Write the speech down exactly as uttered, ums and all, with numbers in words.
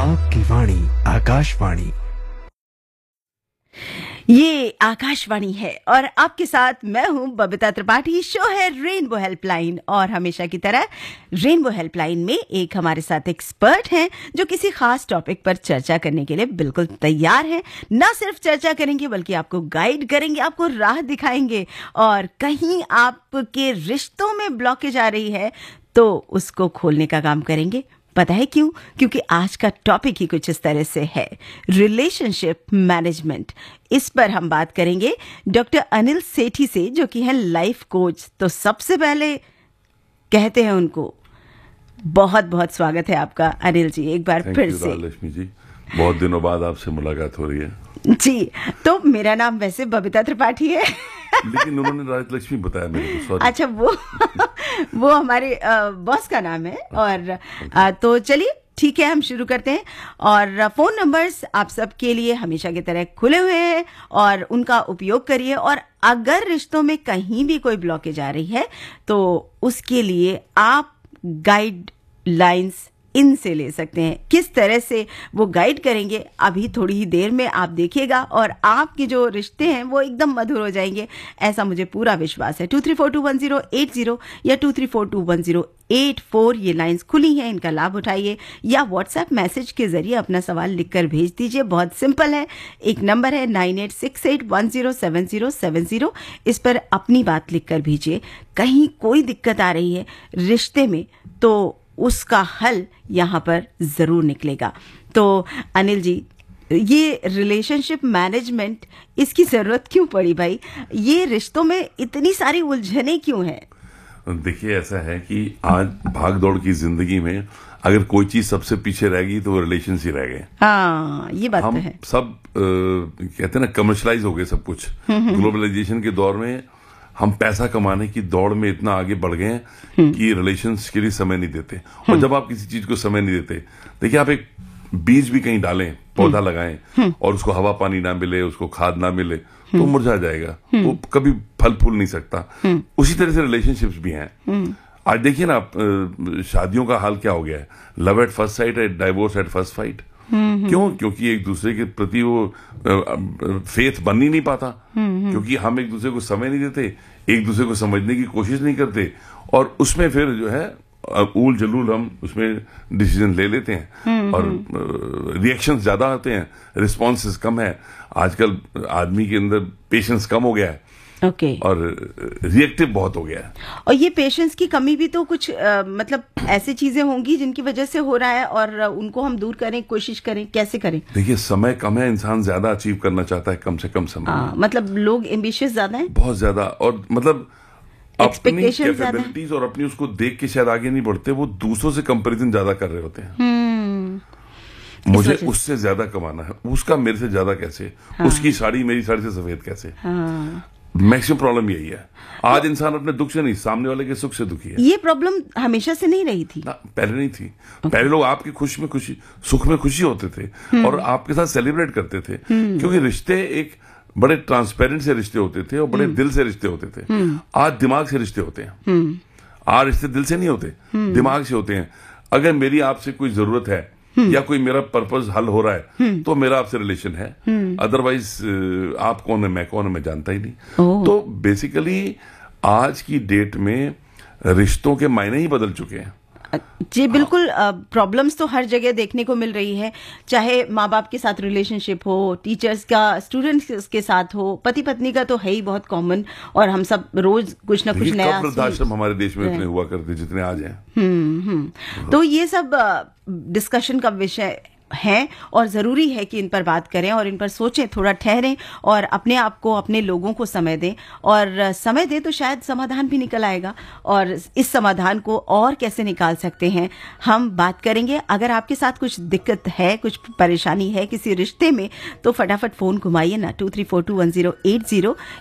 आपकी वाणी आकाशवाणी। ये आकाशवाणी है और आपके साथ मैं हूं बबीता त्रिपाठी। शो है रेनबो हेल्पलाइन और हमेशा की तरह रेनबो हेल्पलाइन में एक हमारे साथ एक्सपर्ट हैं जो किसी खास टॉपिक पर चर्चा करने के लिए बिल्कुल तैयार हैं। ना सिर्फ चर्चा करेंगे बल्कि आपको गाइड करेंगे, आपको राह दिखाएंगे और कहीं आपके रिश्तों में ब्लॉकेज आ रही है तो उसको खोलने का काम करेंगे। पता है क्यों? क्योंकि आज का टॉपिक ही कुछ इस तरह से है, रिलेशनशिप मैनेजमेंट। इस पर हम बात करेंगे डॉक्टर अनिल सेठी से, जो कि हैं लाइफ कोच। तो सबसे पहले कहते हैं उनको बहुत बहुत स्वागत है आपका अनिल जी, एक बार फिर से। लक्ष्मी जी, बहुत दिनों बाद आपसे मुलाकात हो रही है जी। तो मेरा नाम वैसे बबीता त्रिपाठी है लेकिन उन्होंने राजलक्ष्मी बताया मेरे को, सॉरी। अच्छा, वो वो हमारे बॉस का नाम है। और आ, तो चलिए ठीक है, हम शुरू करते हैं। और फोन नंबर्स आप सबके लिए हमेशा की तरह खुले हुए हैं और उनका उपयोग करिए। और अगर रिश्तों में कहीं भी कोई ब्लॉकेज आ रही है तो उसके लिए आप गाइड लाइंस इनसे ले सकते हैं। किस तरह से वो गाइड करेंगे अभी थोड़ी ही देर में आप देखिएगा और आपके जो रिश्ते हैं वो एकदम मधुर हो जाएंगे, ऐसा मुझे पूरा विश्वास है। To three four to one zero eight zero या to three four to one zero eight four ये लाइंस खुली हैं, इनका लाभ उठाइए या व्हाट्सएप मैसेज के जरिए अपना सवाल लिखकर भेज दीजिए। बहुत सिंपल है, एक नंबर है nine eight six eight one zero seven zero seven zero. इस पर अपनी बात लिखकर भेजिए। कहीं कोई दिक्कत आ रही है रिश्ते में तो उसका हल यहाँ पर जरूर निकलेगा। तो अनिल जी, ये रिलेशनशिप मैनेजमेंट, इसकी जरूरत क्यों पड़ी भाई? ये रिश्तों में इतनी सारी उलझने क्यों हैं? देखिए, ऐसा है कि आज भाग दौड़ की जिंदगी में अगर कोई चीज सबसे पीछे रह गई तो वो रिलेशन ही रह गए। हाँ, ये बात हम तो है। सब आ, कहते हैं ना, कमर्शलाइज हो गए सब कुछ। ग्लोबलाइजेशन के दौर में हम पैसा कमाने की दौड़ में इतना आगे बढ़ गए हैं कि रिलेशंस के लिए समय नहीं देते। और जब आप किसी चीज को समय नहीं देते, देखिए, आप एक बीज भी कहीं डालें, पौधा लगाएं और उसको हवा पानी ना मिले, उसको खाद ना मिले तो मुरझा जाएगा, वो कभी फल फूल नहीं सकता। उसी तरह से रिलेशनशिप्स भी हैं। आज देखिए ना, शादियों का हाल क्या हो गया है, लव एट फर्स्ट साइट है, डाइवोर्स एट फर्स्ट फाइट। क्यों? क्योंकि एक दूसरे के प्रति वो फेथ बन ही नहीं पाता, क्योंकि हम एक दूसरे को समय नहीं देते, एक दूसरे को समझने की कोशिश नहीं करते और उसमें फिर जो है ऊल जलूल हम उसमें डिसीजन ले लेते हैं और रिएक्शंस ज्यादा आते हैं, रिस्पॉन्सेस कम है। आजकल आदमी के अंदर पेशेंस कम हो गया है ओके okay. और रिएक्टिव बहुत हो गया है। और ये पेशेंस की कमी भी तो कुछ आ, मतलब ऐसी चीजें होंगी जिनकी वजह से हो रहा है और उनको हम दूर करें, कोशिश करें, कैसे करें? देखिए, समय कम है, इंसान ज्यादा अचीव करना चाहता है कम से कम समय आ, मतलब लोग एम्बिशियस ज्यादा हैं, बहुत ज्यादा। और मतलब अपनी कैपेबिलिटीज और अपनी उसको देख के शायद आगे नहीं बढ़ते, वो दूसरों से कंपैरिजन ज्यादा कर रहे होते हैं। मुझे उससे ज्यादा कमाना है, उसका मेरे से ज्यादा कैसे, हाँ। उसकी साड़ी मेरी साड़ी से सफेद कैसे। हाँ। मैक्सिमम प्रॉब्लम यही है। आज इंसान अपने दुख से नहीं, सामने वाले के सुख से दुखी है। ये प्रॉब्लम हमेशा से नहीं रही थी ना, पहले नहीं थी। पहले लोग आपकी खुशी में खुशी, सुख में खुशी होते थे और आपके साथ सेलिब्रेट करते थे, क्योंकि रिश्ते एक बड़े ट्रांसपेरेंट से रिश्ते होते थे और बड़े दिल से रिश्ते होते थे। आज दिमाग से रिश्ते होते हैं। आज रिश्ते दिल से नहीं होते, दिमाग से होते हैं। अगर मेरी आपसे कोई जरूरत है या कोई मेरा पर्पस हल हो रहा है तो मेरा आपसे रिलेशन है, अदरवाइज आप कौन है, मैं कौन है, मैं जानता ही नहीं। तो बेसिकली आज की डेट में रिश्तों के मायने ही बदल चुके हैं। जी बिल्कुल, प्रॉब्लम्स तो हर जगह देखने को मिल रही है, चाहे माँ बाप के साथ रिलेशनशिप हो, टीचर्स का स्टूडेंट्स के साथ हो, पति पत्नी का तो है ही बहुत कॉमन और हम सब रोज कुछ ना कुछ नया। वृद्धाश्रम हमारे देश में इतने हुआ करते जितने आज हैं। हम्म हम्म तो ये सब डिस्कशन का विषय हैं और जरूरी है कि इन पर बात करें और इन पर सोचें, थोड़ा ठहरें और अपने आप को, अपने लोगों को समय दें। और समय दें तो शायद समाधान भी निकल आएगा और इस समाधान को और कैसे निकाल सकते हैं हम बात करेंगे। अगर आपके साथ कुछ दिक्कत है, कुछ परेशानी है किसी रिश्ते में, तो फटाफट फोन घुमाइए ना, to three four to one zero eight zero